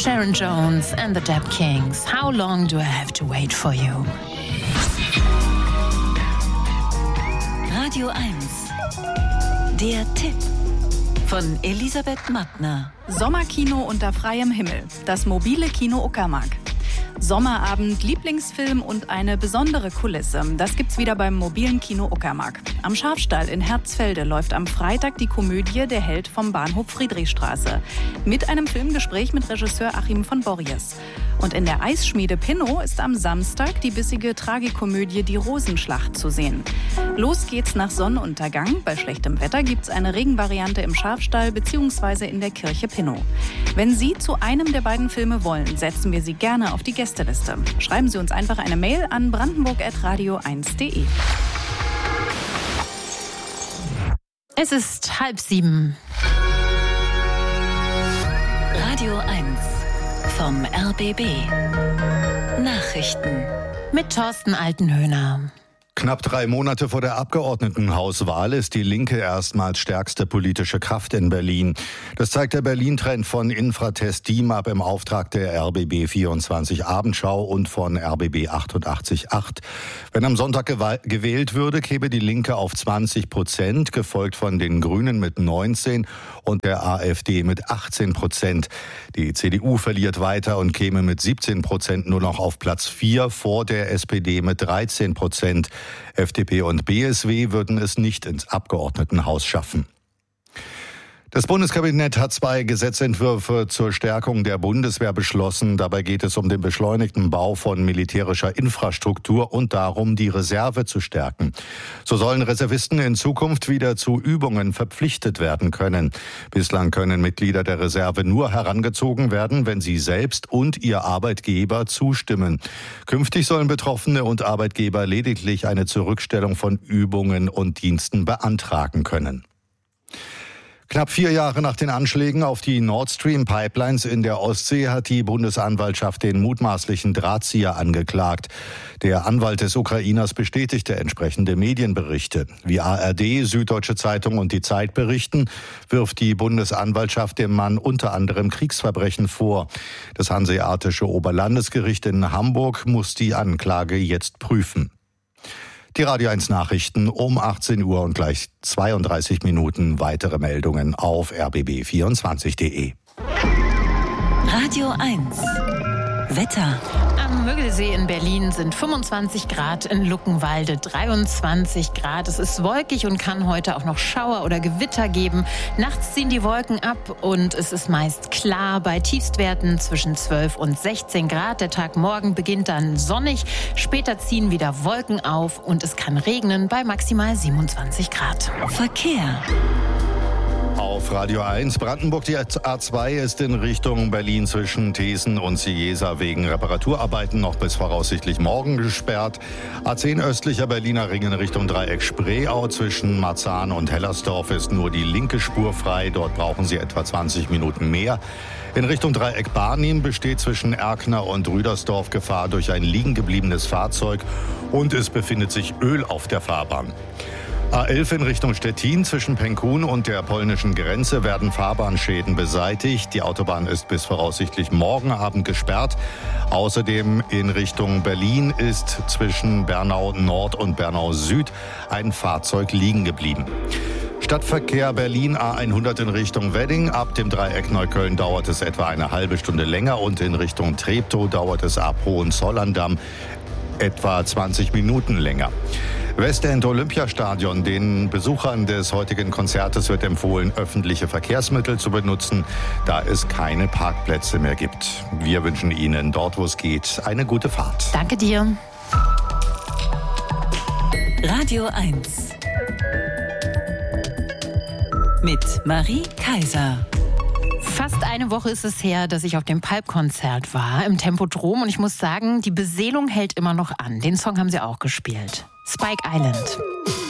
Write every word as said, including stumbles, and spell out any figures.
Sharon Jones and the Dap Kings. How long do I have to wait for you? Radio eins. Der Tipp von Elisabeth Mattner. Sommerkino unter freiem Himmel. Das mobile Kino Uckermark. Sommerabend, Lieblingsfilm und eine besondere Kulisse. Das gibt's wieder beim mobilen Kino Uckermark. Am Schafstall in Herzfelde läuft am Freitag die Komödie Der Held vom Bahnhof Friedrichstraße. Mit einem Filmgespräch mit Regisseur Achim von Borries. Und in der Eisschmiede Pinnow ist am Samstag die bissige Tragikomödie Die Rosenschlacht zu sehen. Los geht's nach Sonnenuntergang. Bei schlechtem Wetter gibt's eine Regenvariante im Schafstall bzw. in der Kirche Pinnow. Wenn Sie zu einem der beiden Filme wollen, setzen wir Sie gerne auf die Gästeliste. Schreiben Sie uns einfach eine Mail an brandenburg at radio eins punkt de. Es ist halb sieben. Radio eins vom R B B. Nachrichten Mit Thorsten Altenhöhner. Knapp drei Monate vor der Abgeordnetenhauswahl ist die Linke erstmals stärkste politische Kraft in Berlin. Das zeigt der Berlin-Trend von Infratest D I M A P im Auftrag der R B B vierundzwanzig Abendschau und von R B B achtundachtzig Komma acht. Wenn am Sonntag gewählt würde, käme die Linke auf zwanzig Prozent, gefolgt von den Grünen mit neunzehn und der AfD mit achtzehn Prozent. Die C D U verliert weiter und käme mit siebzehn Prozent nur noch auf Platz vier, vor der S P D mit dreizehn Prozent. F D P und B S W würden es nicht ins Abgeordnetenhaus schaffen. Das Bundeskabinett hat zwei Gesetzentwürfe zur Stärkung der Bundeswehr beschlossen. Dabei geht es um den beschleunigten Bau von militärischer Infrastruktur und darum, die Reserve zu stärken. So sollen Reservisten in Zukunft wieder zu Übungen verpflichtet werden können. Bislang können Mitglieder der Reserve nur herangezogen werden, wenn sie selbst und ihr Arbeitgeber zustimmen. Künftig sollen Betroffene und Arbeitgeber lediglich eine Zurückstellung von Übungen und Diensten beantragen können. Knapp vier Jahre nach den Anschlägen auf die Nord Stream Pipelines in der Ostsee hat die Bundesanwaltschaft den mutmaßlichen Drahtzieher angeklagt. Der Anwalt des Ukrainers bestätigte entsprechende Medienberichte. Wie A R D, Süddeutsche Zeitung und die Zeit berichten, wirft die Bundesanwaltschaft dem Mann unter anderem Kriegsverbrechen vor. Das Hanseatische Oberlandesgericht in Hamburg muss die Anklage jetzt prüfen. Die Radio eins Nachrichten um achtzehn Uhr und gleich zweiunddreißig Minuten weitere Meldungen auf r b b vierundzwanzig punkt de. Radio eins Wetter. Am Müggelsee in Berlin sind fünfundzwanzig Grad, in Luckenwalde dreiundzwanzig Grad. Es ist wolkig und kann heute auch noch Schauer oder Gewitter geben. Nachts ziehen die Wolken ab und es ist meist klar bei Tiefstwerten zwischen zwölf und sechzehn Grad. Der Tag morgen beginnt dann sonnig. Später ziehen wieder Wolken auf und es kann regnen bei maximal siebenundzwanzig Grad. Verkehr. Auf Radio eins Brandenburg, die A zwei ist in Richtung Berlin zwischen Thesen und Ciesa wegen Reparaturarbeiten noch bis voraussichtlich morgen gesperrt. A zehn östlicher Berliner Ring in Richtung Dreieck Spreeau zwischen Marzahn und Hellersdorf ist nur die linke Spur frei. Dort brauchen Sie etwa zwanzig Minuten mehr. In Richtung Dreieck Barnim besteht zwischen Erkner und Rüdersdorf Gefahr durch ein liegengebliebenes Fahrzeug und es befindet sich Öl auf der Fahrbahn. A elf in Richtung Stettin zwischen Penkun und der polnischen Grenze werden Fahrbahnschäden beseitigt. Die Autobahn ist bis voraussichtlich morgen Abend gesperrt. Außerdem in Richtung Berlin ist zwischen Bernau Nord und Bernau Süd ein Fahrzeug liegen geblieben. Stadtverkehr Berlin A hundert in Richtung Wedding. Ab dem Dreieck Neukölln dauert es etwa eine halbe Stunde länger und in Richtung Treptow dauert es ab Hohenzollern-Damm etwa zwanzig Minuten länger. Westend Olympiastadion. Den Besuchern des heutigen Konzertes wird empfohlen, öffentliche Verkehrsmittel zu benutzen, da es keine Parkplätze mehr gibt. Wir wünschen Ihnen dort, wo es geht, eine gute Fahrt. Danke dir. Radio eins mit Marie Kaiser. Fast eine Woche ist es her, dass ich auf dem Pulp-Konzert war, im Tempodrom. Und ich muss sagen, die Beseelung hält immer noch an. Den Song haben sie auch gespielt. Spike Island.